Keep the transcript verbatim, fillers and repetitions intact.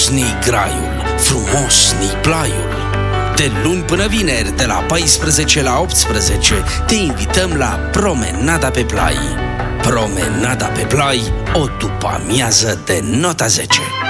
ni graiul, frumos ni plaiul. De luni până vineri, de la paisprezece la optsprezece, te invităm la Promenada pe Plai. Promenada pe Plai, o după-amiază de nota zece.